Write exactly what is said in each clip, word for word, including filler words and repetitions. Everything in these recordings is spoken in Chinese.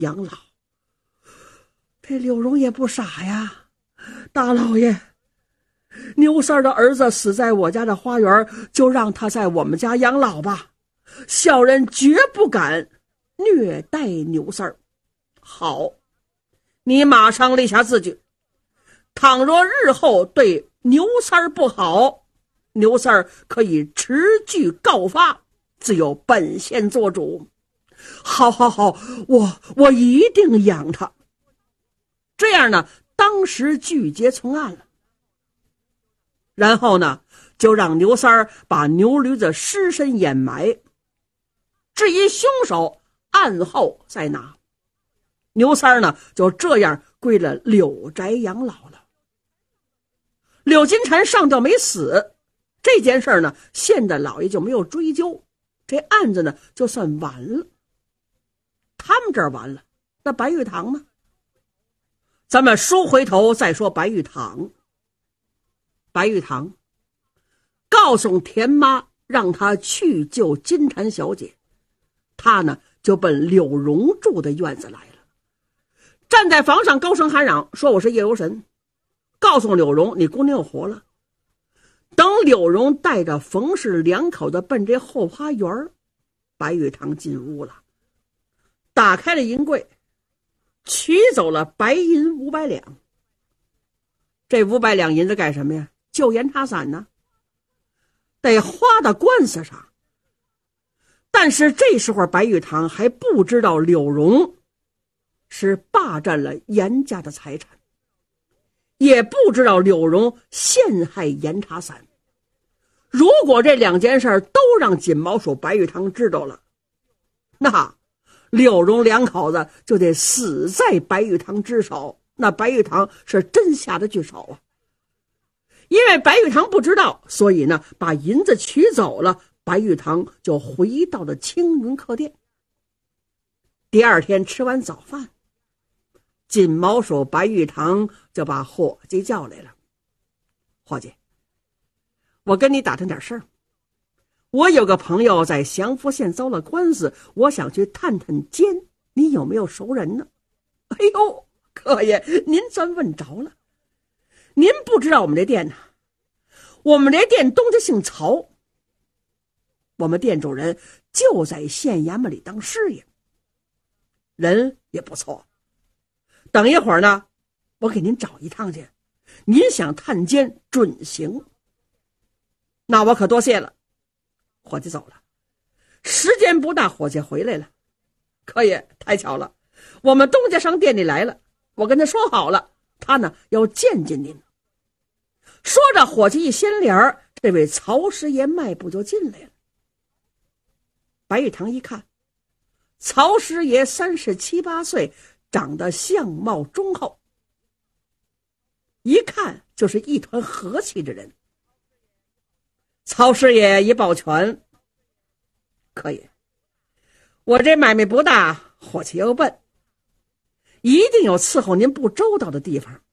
养老。这柳荣也不傻呀，大老爷，牛三儿的儿子死在我家的花园，就让他在我们家养老吧，小人绝不敢虐待牛三儿。好，你马上立下字据，倘若日后对牛三儿不好，牛三儿可以持据告发，自有本县做主。好好好，我我一定养他。这样呢，当时拒结从案了。然后呢，就让牛三儿把牛驴子尸身掩埋，至于凶手案后再拿。牛三儿呢，就这样归了柳宅养老了。柳金蝉上吊没死，这件事呢，县的老爷就没有追究，这案子呢就算完了。他们这儿完了，那白玉堂呢？咱们说回头再说白玉堂。白玉堂告诉田妈让她去救金蝉小姐，她呢就奔柳荣住的院子来了，站在房上高声喊嚷说我是夜游神，告诉柳荣你姑娘又活了。等柳荣带着冯氏两口子奔这后花园，白玉堂进屋了，打开了银柜，取走了白银五百两。这五百两银子干什么呀？救严查伞呢，得花到官司上。但是这时候白玉堂还不知道柳荣是霸占了严家的财产，也不知道柳荣陷害严查伞。如果这两件事都让锦毛鼠白玉堂知道了，那柳荣两口子就得死在白玉堂之手，那白玉堂是真下得去手啊。因为白玉堂不知道，所以呢把银子取走了，白玉堂就回到了青云客店。第二天吃完早饭，锦毛鼠白玉堂就把伙计叫来了。伙计，我跟你打听点事儿。我有个朋友在祥福县遭了官司，我想去探探监，你有没有熟人呢？哎呦，客爷，您真问着了。您不知道我们这店呢，我们这店东家姓曹，我们店主人就在县衙门里当师爷，人也不错。等一会儿呢，我给您找一趟去，您想探监准行。那我可多谢了。伙计走了，时间不大，伙计回来了。客爷，太巧了，我们东家上店里来了，我跟他说好了，他呢要见见您。说着，伙计一掀帘，这位曹师爷迈步就进来了。白玉堂一看，曹师爷三十七八岁，长得相貌忠厚，一看就是一团和气之人。曹师爷一抱拳，可以，我这买卖不大，伙计又笨，一定有伺候您不周到的地方。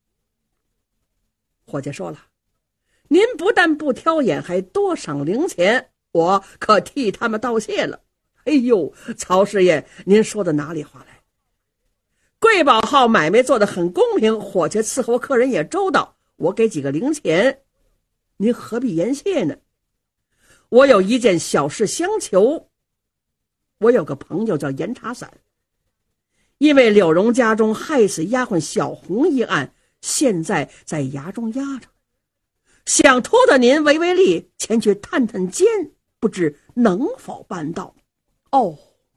伙计说了，您不但不挑眼，还多赏零钱，我可替他们道谢了。哎呦，曹师爷，您说的哪里话来？贵宝号买卖做得很公平，伙计伺候客人也周到，我给几个零钱，您何必言谢呢？我有一件小事相求。我有个朋友叫严查伞，因为柳荣家中害死丫鬟小红一案，现在在衙中压着，想托得您为为力，前去探探监，不知能否办到。哦，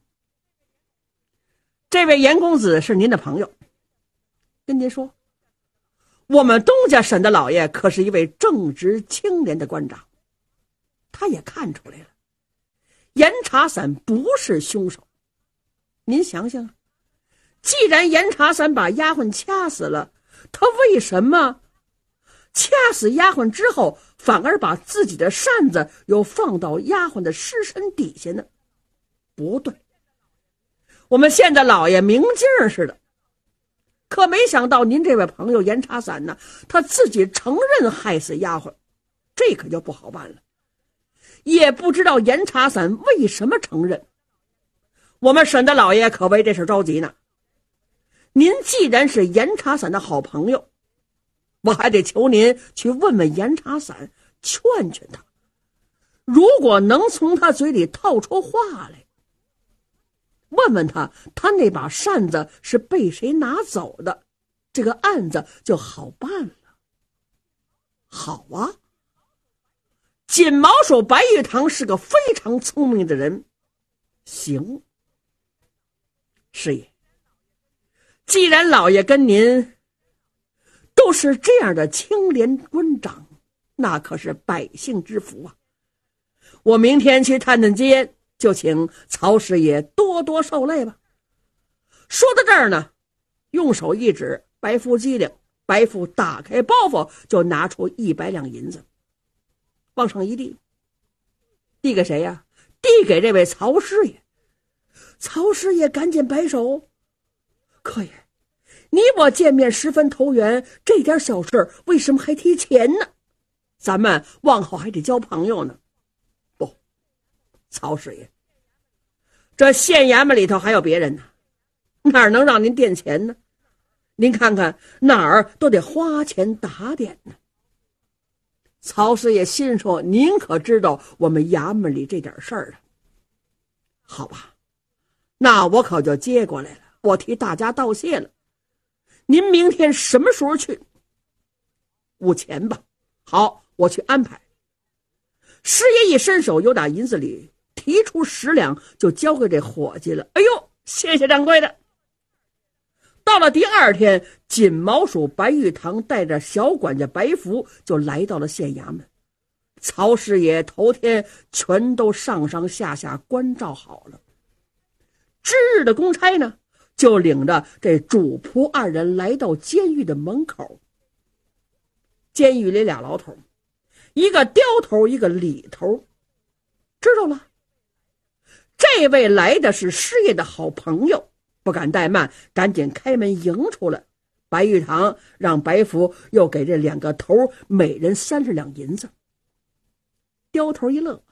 这位严公子是您的朋友，跟您说，我们东家沈大老爷可是一位正直清廉的官长，他也看出来了，严查伞不是凶手。您想想，既然严查伞把丫鬟掐死了，他为什么掐死丫鬟之后反而把自己的扇子又放到丫鬟的尸身底下呢？不对，我们县的老爷明镜似的，可没想到您这位朋友严查伞呢，他自己承认害死丫鬟，这可就不好办了。也不知道严查伞为什么承认，我们沈大老爷可为这事着急呢。 您既然是严茶伞的好朋友，我还得求您去问问严茶伞，劝劝他。如果能从他嘴里套出话来，问问他，他那把扇子是被谁拿走的，这个案子就好办了。好啊，锦毛鼠白玉堂是个非常聪明的人。行，师爷，既然老爷跟您都是这样的清廉官长，那可是百姓之福啊。我明天去探探街，就请曹师爷多多受累吧。说到这儿呢，用手一指白夫机灵，白夫打开包袱，就拿出一百两银子，往上一递，递给谁呀？递给这位曹师爷。曹师爷赶紧摆手，客爷，你我见面十分投缘，这点小事为什么还提钱呢？咱们往后还得交朋友呢。不，曹师爷，这县衙门里头还有别人呢，哪儿能让您垫钱呢？您看看哪儿都得花钱打点呢。曹师爷心说，您可知道我们衙门里这点事儿啊？好吧，那我可就接过来了，我替大家道谢了。您明天什么时候去？午前吧。好，我去安排。师爷一伸手，由打银子里提出十两，就交给这伙计了。哎呦，谢谢掌柜的。到了第二天，锦毛鼠白玉堂带着小管家白福就来到了县衙门。曹师爷头天全都上上下下关照好了。知日的公差呢，就领着这主仆二人来到监狱的门口。监狱里俩老头，一个刁头，一个李头。知道了，这位来的是师爷的好朋友，不敢怠慢，赶紧开门迎出来。白玉堂让白福又给这两个头每人三十两银子。刁头一乐，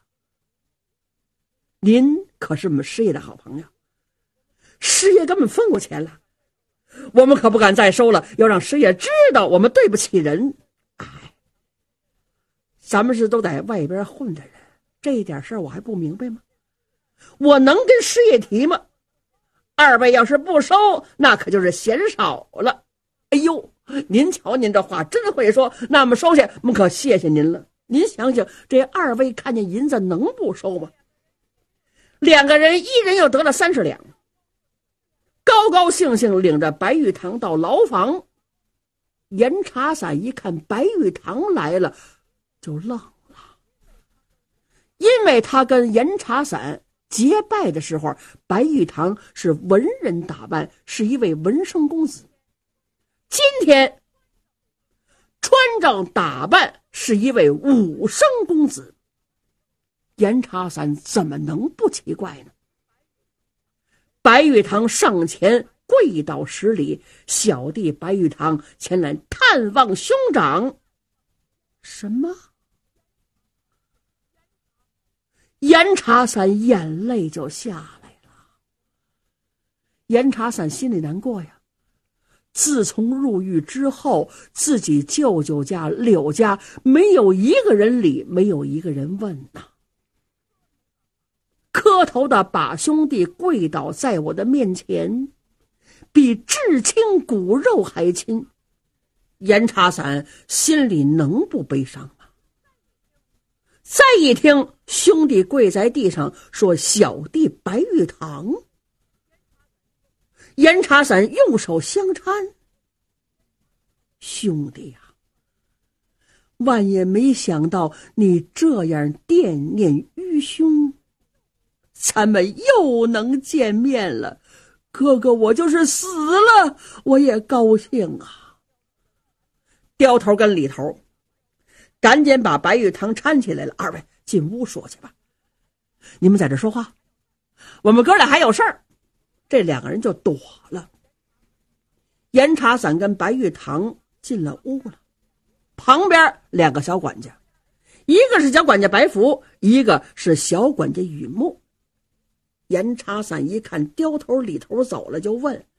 您可是我们师爷的好朋友，师爷根本分过钱了，我们可不敢再收了，要让师爷知道我们对不起人。哎，咱们是都在外边混的人，这一点事儿我还不明白吗？我能跟师爷提吗？二位要是不收，那可就是嫌少了。哎呦，您瞧您这话真会说，那么收下，我们可谢谢您了。您想想，这二位看见银子能不收吗？两个人一人又得了三十两，高高兴兴领着白玉堂到牢房。严茶伞一看白玉堂来了，就愣了，因为他跟严茶伞结拜的时候，白玉堂是文人打扮，是一位文生公子。今天穿着打扮是一位武生公子，严茶伞怎么能不奇怪呢？白玉堂上前跪倒十里，小弟白玉堂前来探望兄长。什么？严茶伞眼泪就下来了。严茶伞心里难过呀，自从入狱之后，自己舅舅家柳家没有一个人理，没有一个人问呐。磕头的把兄弟跪倒在我的面前，比至亲骨肉还亲，严茶伞心里能不悲伤吗？再一听兄弟跪在地上说小弟白玉堂，严茶伞用手相搀，兄弟呀、啊，万也没想到你这样惦念于兄，咱们又能见面了。哥哥，我就是死了我也高兴啊。刁头跟李头赶紧把白玉堂搀起来了，二位进屋说去吧，你们在这说话，我们哥俩还有事儿。这两个人就躲了。严茶伞跟白玉堂进了屋了，旁边两个小管家，一个是小管家白福，一个是小管家雨木。严茶伞一看刁头李头走了，就问：